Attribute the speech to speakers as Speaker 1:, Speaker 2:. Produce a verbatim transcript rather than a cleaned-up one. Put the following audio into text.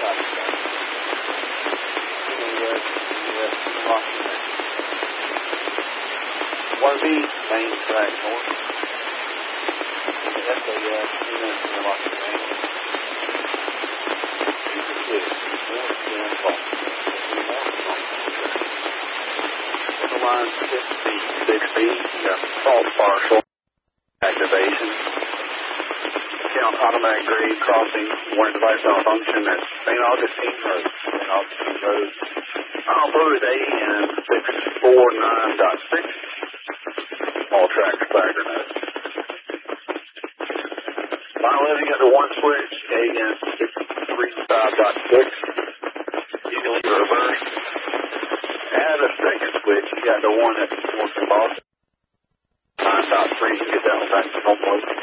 Speaker 1: one B, main track north. That's a uh, interlock main. The line six B, six B, you got false partial activation. Count automatic grade crossing, one device malfunction at Saint Augustine Road. Saint Augustine Road. Envelope A N six four nine point six. All tracks flagger notes. Final living at the one switch, A N six three five point six. You can leave reverse. Add a second switch, you got the one that's north in Boston. nine point three, you can get that one back to home.